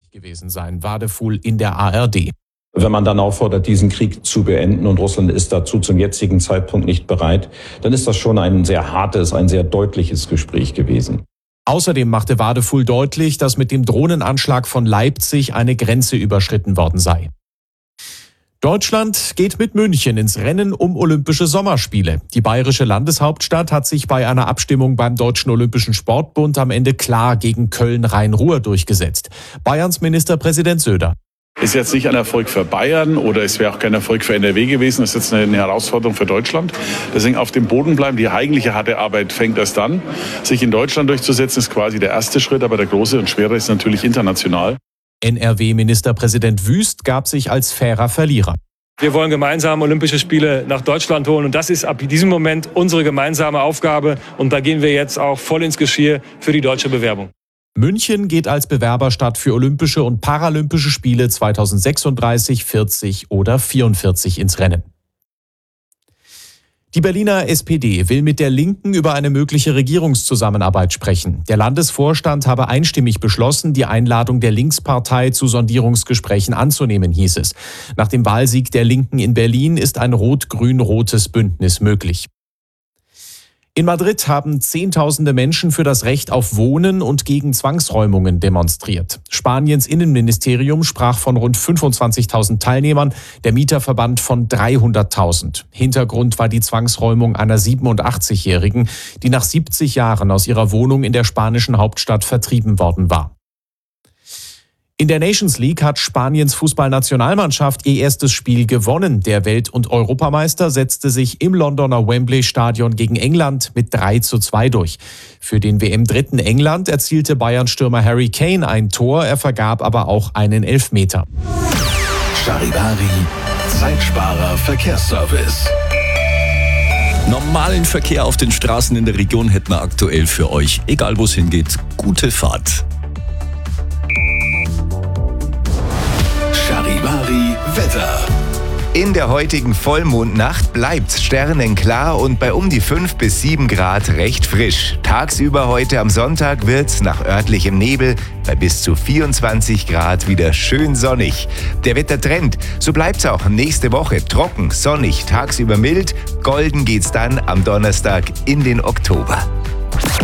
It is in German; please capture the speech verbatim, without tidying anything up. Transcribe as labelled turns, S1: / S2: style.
S1: gewesen sein, Wadefuhl in der A R D.
S2: Wenn man dann auffordert, diesen Krieg zu beenden und Russland ist dazu zum jetzigen Zeitpunkt nicht bereit, dann ist das schon ein sehr hartes, ein sehr deutliches Gespräch gewesen.
S1: Außerdem machte Wadefuhl deutlich, dass mit dem Drohnenanschlag von Leipzig eine Grenze überschritten worden sei. Deutschland geht mit München ins Rennen um Olympische Sommerspiele. Die bayerische Landeshauptstadt hat sich bei einer Abstimmung beim Deutschen Olympischen Sportbund am Ende klar gegen Köln-Rhein-Ruhr durchgesetzt. Bayerns Ministerpräsident Söder.
S3: Ist jetzt nicht ein Erfolg für Bayern oder es wäre auch kein Erfolg für N R W gewesen. Das ist jetzt eine Herausforderung für Deutschland. Deswegen auf dem Boden bleiben. Die eigentliche harte Arbeit fängt erst dann. Sich in Deutschland durchzusetzen ist quasi der erste Schritt, aber der große und schwere ist natürlich international.
S1: N R W-Ministerpräsident Wüst gab sich als fairer Verlierer.
S4: Wir wollen gemeinsam Olympische Spiele nach Deutschland holen und das ist ab diesem Moment unsere gemeinsame Aufgabe und da gehen wir jetzt auch voll ins Geschirr für die deutsche Bewerbung.
S1: München geht als Bewerberstadt für Olympische und Paralympische Spiele zweitausendsechsunddreißig, vierzig oder vierundvierzig ins Rennen. Die Berliner S P D will mit der Linken über eine mögliche Regierungszusammenarbeit sprechen. Der Landesvorstand habe einstimmig beschlossen, die Einladung der Linkspartei zu Sondierungsgesprächen anzunehmen, hieß es. Nach dem Wahlsieg der Linken in Berlin ist ein rot-grün-rotes Bündnis möglich. In Madrid haben Zehntausende Menschen für das Recht auf Wohnen und gegen Zwangsräumungen demonstriert. Spaniens Innenministerium sprach von rund fünfundzwanzigtausend Teilnehmern, der Mieterverband von dreihunderttausend. Hintergrund war die Zwangsräumung einer siebenundachtzigjährigen, die nach siebzig Jahren aus ihrer Wohnung in der spanischen Hauptstadt vertrieben worden war. In der Nations League hat Spaniens Fußballnationalmannschaft ihr erstes Spiel gewonnen. Der Welt- und Europameister setzte sich im Londoner Wembley-Stadion gegen England mit drei zu zwei durch. Für den W M-Dritten England erzielte Bayern-Stürmer Harry Kane ein Tor, er vergab aber auch einen Elfmeter.
S5: Charivari, Zeitsparer Verkehrsservice.
S6: Normalen Verkehr auf den Straßen in der Region hätten wir aktuell für euch. Egal wo es hingeht, gute Fahrt.
S5: Charivari Wetter.
S7: In der heutigen Vollmondnacht bleibt's sternenklar und bei um die fünf bis sieben Grad recht frisch. Tagsüber heute am Sonntag wird's nach örtlichem Nebel bei bis zu vierundzwanzig Grad wieder schön sonnig. Der Wettertrend, so bleibt's auch nächste Woche trocken, sonnig, tagsüber mild. Golden geht's dann am Donnerstag in den Oktober.